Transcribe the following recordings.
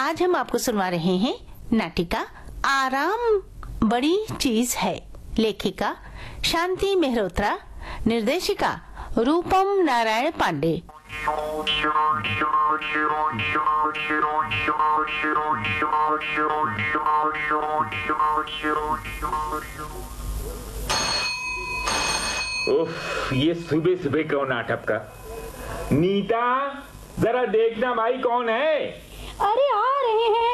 आज हम आपको सुनवा रहे हैं नाटिका आराम बड़ी चीज है। लेखिका शांति मेहरोत्रा, निर्देशिका रूपम नारायण पांडे। उफ, ये सुबह सुबह कौन नाटक का। नीता, जरा देखना भाई कौन है। अरे आ रहे हैं।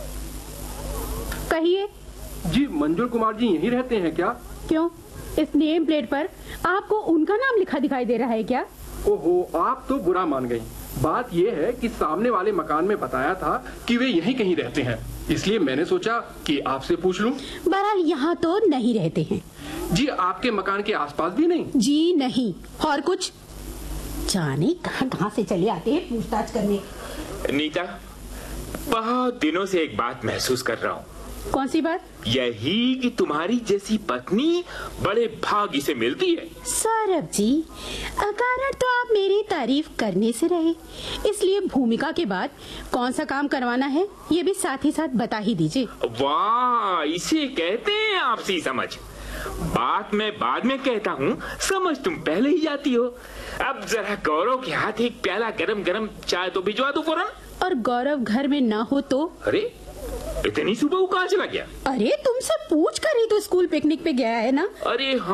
कहिए। जी, मंजुल कुमार जी यहीं रहते हैं क्या? क्यों, इस नेम प्लेट पर आपको उनका नाम लिखा दिखाई दे रहा है क्या? ओहो, आप तो बुरा मान गई। बात ये है कि सामने वाले मकान में बताया था कि वे यहीं कहीं रहते हैं, इसलिए मैंने सोचा कि आपसे पूछ लूं। बहरहाल यहाँ तो नहीं रहते हैं। जी, आपके मकान के आसपास भी नहीं? जी नहीं। और कुछ जाने कहाँ से चले आते हैं पूछताछ करने। नीता, बहुत दिनों से एक बात महसूस कर रहा हूँ। कौन सी बात? यही कि तुम्हारी जैसी पत्नी बड़े भाग्य से मिलती है। सौरभ जी, अकारण तो आप मेरी तारीफ करने से रहे, इसलिए भूमिका के बाद कौन सा काम करवाना है ये भी साथ ही साथ बता ही दीजिए। वाह, इसे कहते हैं आपसी समझ। बात मैं बाद में कहता हूँ, समझ तुम पहले ही जाती हो। अब जरा गौरव के हाथ एक प्याला गरम गरम चाय तो भिजवा दो फौरन। और गौरव घर में ना हो तो? अरे, इतनी सुबह वो कहाँ चला गया? अरे, तुमसे पूछ कर ही तो स्कूल पिकनिक पे गया है ना। अरे